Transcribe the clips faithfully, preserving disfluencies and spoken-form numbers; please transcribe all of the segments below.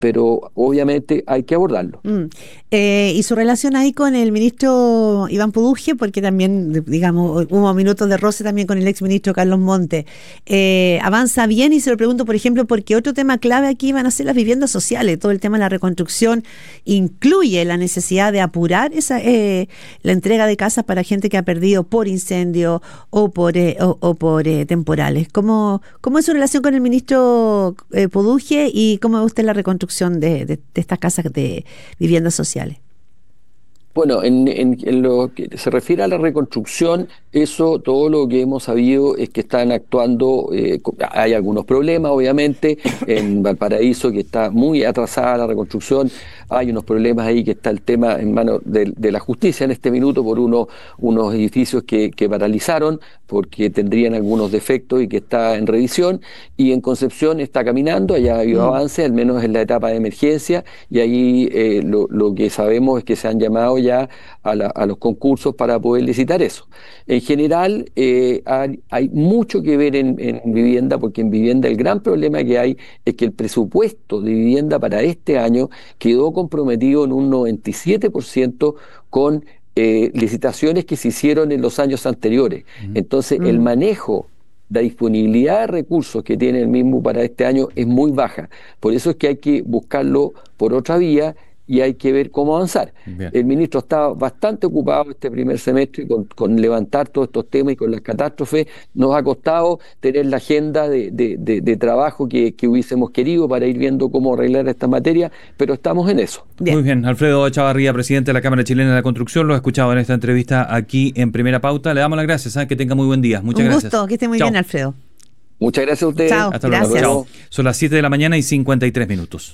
pero obviamente hay que abordarlo. Mm. Eh, y su relación ahí con el ministro Iván Puduje, porque también, digamos, hubo minutos de roce también con el exministro Carlos Montes, eh, ¿avanza bien? Y se lo pregunto, por ejemplo, porque otro tema clave aquí van a ser las viviendas sociales. Todo el tema de la reconstrucción incluye la necesidad de apurar esa eh, la entrega de casas para gente que ha perdido por incendio o por eh, o, o por eh, temporales. ¿Cómo, ¿Cómo es su relación con el ministro eh, Puduje y cómo ve usted la reconstrucción de, de, de estas casas de viviendas sociales? Bueno, en, en, en lo que se refiere a la reconstrucción, eso, todo lo que hemos sabido es que están actuando, eh, hay algunos problemas, obviamente, en Valparaíso, que está muy atrasada la reconstrucción, hay unos problemas ahí que está el tema en manos de, de la justicia en este minuto por uno, unos edificios que, que paralizaron porque tendrían algunos defectos y que está en revisión, y en Concepción está caminando, allá ha habido mm. avance, al menos en la etapa de emergencia, y ahí eh, lo, lo que sabemos es que se han llamado ya a, la, a los concursos para poder licitar eso. En general eh, hay, hay mucho que ver en, en vivienda, porque en vivienda el gran problema que hay es que el presupuesto de vivienda para este año quedó comprometido en un noventa y siete por ciento con eh, licitaciones que se hicieron en los años anteriores. Uh-huh. Entonces uh-huh. el manejo, la disponibilidad de recursos que tiene el mismo para este año es muy baja. Por eso es que hay que buscarlo por otra vía y hay que ver cómo avanzar. Bien. El ministro está bastante ocupado este primer semestre con, con levantar todos estos temas y con las catástrofes. Nos ha costado tener la agenda de, de, de, de trabajo que, que hubiésemos querido para ir viendo cómo arreglar esta materia, pero estamos en eso. Bien. Muy bien. Alfredo Chavarría, presidente de la Cámara Chilena de la Construcción, lo he escuchado en esta entrevista aquí en Primera Pauta. Le damos las gracias, ¿eh? Que tenga muy buen día. Muchas Un gracias. Un gusto, que esté muy Chao. bien, Alfredo. Muchas gracias a ustedes. Chao. Hasta luego. Chao. Son las siete de la mañana y cincuenta y tres minutos.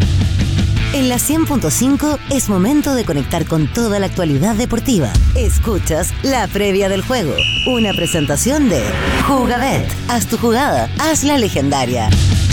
En la cien punto cinco es momento de conectar con toda la actualidad deportiva. Escuchas la previa del juego, una presentación de Jugabet. Haz tu jugada, hazla legendaria.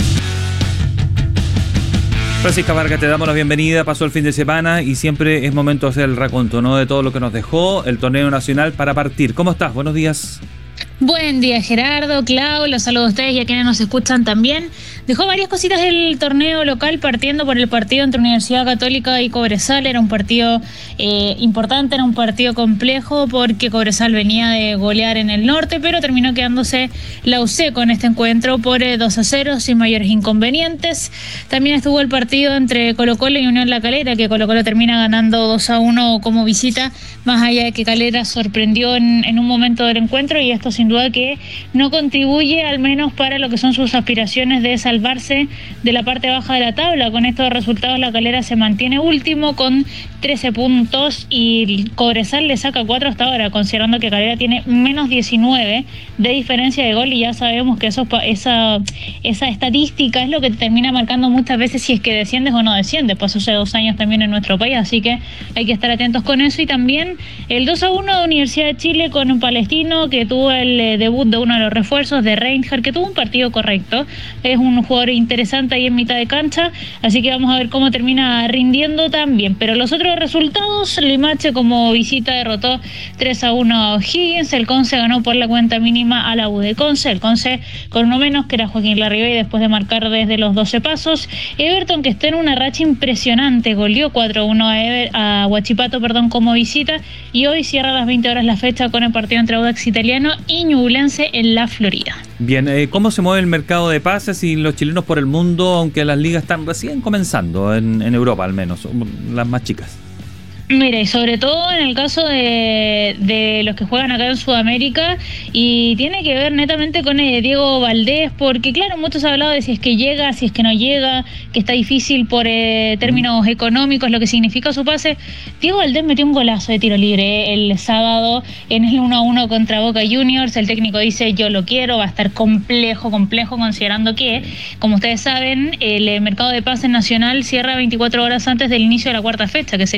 Francisca Vargas, te damos la bienvenida. Pasó el fin de semana y siempre es momento de hacer el raconto, ¿no?, de todo lo que nos dejó el torneo nacional para partir. ¿Cómo estás? Buenos días. Buen día, Gerardo, Clau, los saludo a ustedes y a quienes nos escuchan también. Dejó varias cositas del torneo local, partiendo por el partido entre Universidad Católica y Cobresal. Era un partido eh, importante, era un partido complejo porque Cobresal venía de golear en el norte, pero terminó quedándose la U C con este encuentro por eh, dos a cero, sin mayores inconvenientes. También estuvo el partido entre Colo-Colo y Unión La Calera, que Colo-Colo termina ganando dos a uno como visita, más allá de que Calera sorprendió en, en un momento del encuentro, y esto sin duda que no contribuye al menos para lo que son sus aspiraciones de salvarse de la parte baja de la tabla. Con estos resultados La Calera se mantiene último con trece puntos y Cobresal le saca cuatro hasta ahora, considerando que Calera tiene menos diecinueve de diferencia de gol, y ya sabemos que eso, esa, esa estadística es lo que te termina marcando muchas veces si es que desciendes o no desciendes. Pasó hace dos años también en nuestro país, así que hay que estar atentos con eso. Y también el dos a uno de Universidad de Chile con un Palestino, que tuvo el debut de uno de los refuerzos de Reinhardt, que tuvo un partido correcto, es un jugador interesante ahí en mitad de cancha, así que vamos a ver cómo termina rindiendo también. Pero los otros resultados, Limache como visita derrotó tres a uno a O'Higgins, el Conce ganó por la cuenta mínima a la U de Conce, el Conce con uno menos, que era Joaquín Larribey, después de marcar desde los doce pasos. Everton, que está en una racha impresionante, goleó cuatro a uno a, Ever, a Huachipato perdón, como visita, y hoy cierra a las veinte horas la fecha con el partido entre Audax Italiano y Ñublense en la Florida. Bien, eh, ¿cómo se mueve el mercado de pases y los chilenos por el mundo, aunque las ligas están recién comenzando, en, en Europa al menos, las más chicas? Mira, y sobre todo en el caso de, de los que juegan acá en Sudamérica, y tiene que ver netamente con eh, Diego Valdés, porque claro, muchos han hablado de si es que llega, si es que no llega, que está difícil por eh, términos mm. económicos, lo que significa su pase. Diego Valdés metió un golazo de tiro libre eh, el sábado en el uno a uno contra Boca Juniors. El técnico dice, yo lo quiero, va a estar complejo, complejo, considerando que, como ustedes saben, el eh, mercado de pases nacional cierra veinticuatro horas antes del inicio de la cuarta fecha, que sería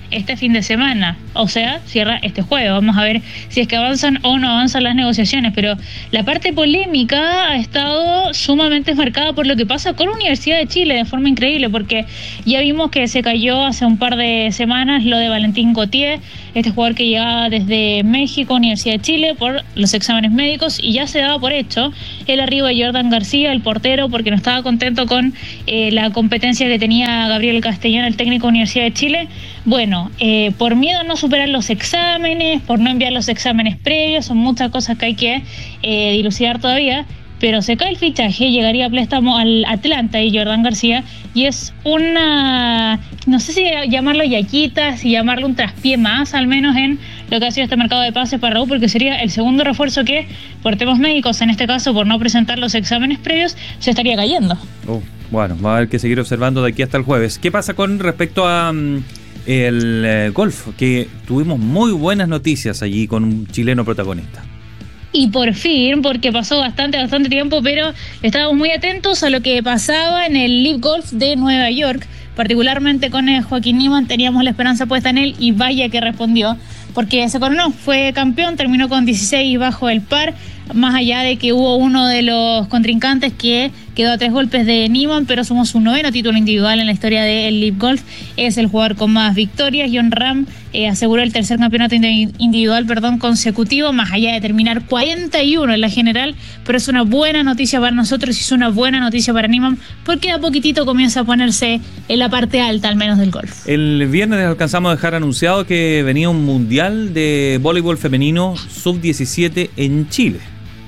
este fin de semana, o sea, cierra este jueves. Vamos a ver si es que avanzan o no avanzan las negociaciones, pero la parte polémica ha estado sumamente marcada por lo que pasa con la Universidad de Chile de forma increíble, porque ya vimos que se cayó hace un par de semanas lo de Valentín Gauthier, este jugador que llegaba desde México, Universidad de Chile, por los exámenes médicos, y ya se daba por hecho el arribo de Jordan García, el portero, porque no estaba contento con eh, la competencia que tenía Gabriel Castellano, el técnico de Universidad de Chile. Bueno, eh, por miedo a no superar los exámenes, por no enviar los exámenes previos, son muchas cosas que hay que eh, dilucidar todavía, pero se cae el fichaje, llegaría a préstamo al Atlanta y Jordan García, y es una, no sé si llamarlo yaquita, si llamarlo un traspié más, al menos en lo que ha sido este mercado de pases para Raúl, porque sería el segundo refuerzo que, por temas médicos, en este caso por no presentar los exámenes previos, se estaría cayendo. Oh, bueno, va a haber que seguir observando de aquí hasta el jueves. ¿Qué pasa con respecto a um, el eh, golf? Que tuvimos muy buenas noticias allí con un chileno protagonista. Y por fin, porque pasó bastante, bastante tiempo, pero estábamos muy atentos a lo que pasaba en el Live Golf de Nueva York, particularmente con el Joaquín Niemann. Teníamos la esperanza puesta en él y vaya que respondió, porque se coronó, fue campeón, terminó con dieciséis bajo el par, más allá de que hubo uno de los contrincantes que quedó a tres golpes de Niemann, pero somos su noveno título individual en la historia del Live Golf. Es el jugador con más victorias. Jon Rahm eh, aseguró el tercer campeonato individual perdón, consecutivo, más allá de terminar cuarenta y uno en la general, pero es una buena noticia para nosotros y es una buena noticia para Niemann, porque a poquitito comienza a ponerse en la parte alta, al menos del golf. El viernes alcanzamos a dejar anunciado que venía un mundial de voleibol femenino sub diecisiete en Chile.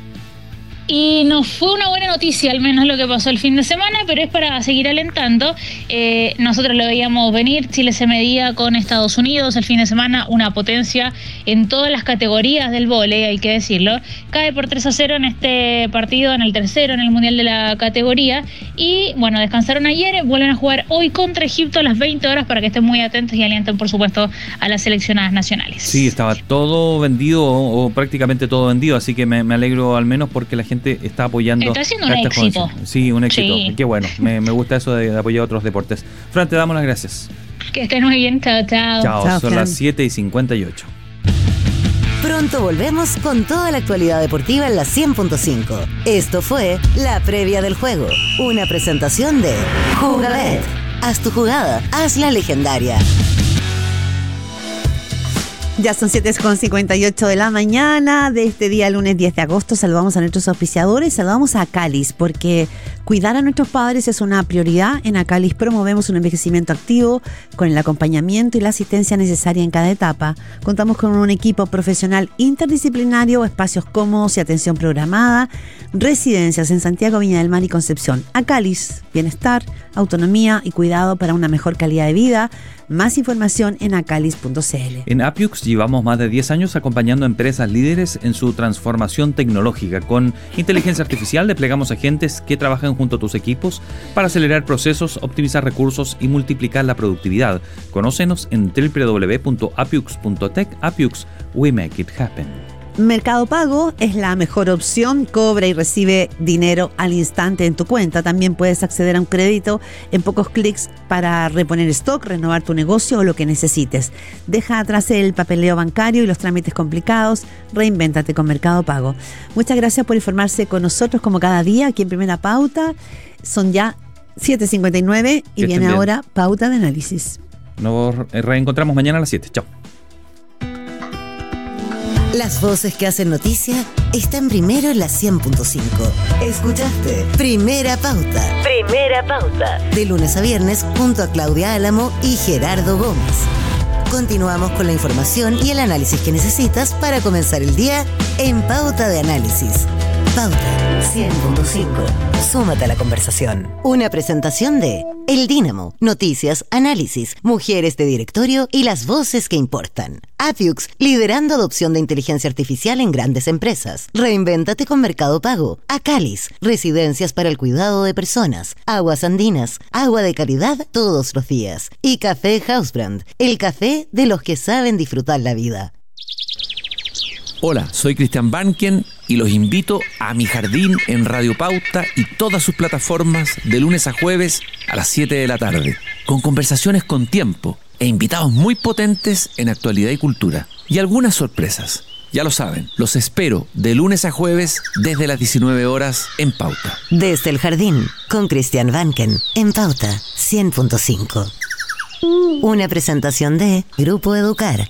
Y nos fue una buena noticia, al menos lo que pasó el fin de semana, pero es para seguir alentando. Eh, nosotros lo veíamos venir, Chile se medía con Estados Unidos el fin de semana, una potencia en todas las categorías del vóley, hay que decirlo. Cae por tres a cero en este partido, en el tercero, en el Mundial de la categoría. Y bueno, descansaron ayer, vuelven a jugar hoy contra Egipto a las veinte horas para que estén muy atentos y alienten, por supuesto, a las seleccionadas nacionales. Sí, estaba todo vendido o, o prácticamente todo vendido, así que me, me alegro al menos porque la gente está apoyando. Está haciendo un éxito. Jovencita. Sí, un éxito. Sí. Qué bueno. Me, me gusta eso de, de apoyar a otros deportes. Fran, te damos las gracias. Que estén muy bien. Chao, chao. Chao, Chao, son Fran. las siete y cincuenta y ocho. Pronto volvemos con toda la actualidad deportiva en la cien punto cinco. Esto fue La Previa del Juego, una presentación de Jugabet. Haz tu jugada, hazla legendaria. Ya son siete con cincuenta y ocho de la mañana de este día, lunes diez de agosto. Saludamos a nuestros auspiciadores, saludamos a Acalis, porque cuidar a nuestros padres es una prioridad. En Acalis promovemos un envejecimiento activo con el acompañamiento y la asistencia necesaria en cada etapa. Contamos con un equipo profesional interdisciplinario, espacios cómodos y atención programada, residencias en Santiago, Viña del Mar y Concepción. Acalis, bienestar, autonomía y cuidado para una mejor calidad de vida. Más información en acalis punto c l. En Apiux llevamos más de diez años acompañando a empresas líderes en su transformación tecnológica. Con inteligencia artificial desplegamos agentes que trabajan junto a tus equipos para acelerar procesos, optimizar recursos y multiplicar la productividad. Conócenos en doble u doble u doble u punto apiux punto tech. Apiux, we make it happen. Mercado Pago es la mejor opción, cobra y recibe dinero al instante en tu cuenta. También puedes acceder a un crédito en pocos clics para reponer stock, renovar tu negocio o lo que necesites. Deja atrás el papeleo bancario y los trámites complicados, reinvéntate con Mercado Pago. Muchas gracias por informarse con nosotros como cada día aquí en Primera Pauta. Son ya siete cincuenta y nueve y Que viene estén bien. ahora Pauta de Análisis. Nos reencontramos mañana a las siete. Chao. Las voces que hacen noticia están primero en la cien punto cinco. Escuchaste Primera Pauta. Primera Pauta. De lunes a viernes junto a Claudia Álamo y Gerardo Gómez. Continuamos con la información y el análisis que necesitas para comenzar el día en Pauta de Análisis. Pauta cien punto cinco. Súmate a la conversación. Una presentación de El Dínamo, noticias, análisis, mujeres de directorio y las voces que importan. Apiux, liderando adopción de inteligencia artificial en grandes empresas. Reinvéntate con Mercado Pago. Acalis, residencias para el cuidado de personas. Aguas Andinas, agua de calidad todos los días. Y Café Housebrand, el café de los que saben disfrutar la vida. Hola, soy Cristian Banken y los invito a Mi Jardín en Radio Pauta y todas sus plataformas de lunes a jueves a las siete de la tarde, con conversaciones con tiempo, e invitados muy potentes en actualidad y cultura. Y algunas sorpresas. Ya lo saben, los espero de lunes a jueves desde las diecinueve horas en Pauta. Desde el Jardín, con Christian Vanken, en Pauta cien punto cinco. Una presentación de Grupo Educar.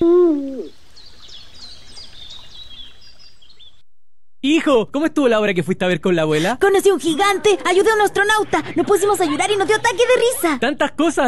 Hijo, ¿cómo estuvo la obra que fuiste a ver con la abuela? Conocí a un gigante, ayudé a un astronauta, nos pusimos a llorar y nos dio ataque de risa. Tantas cosas.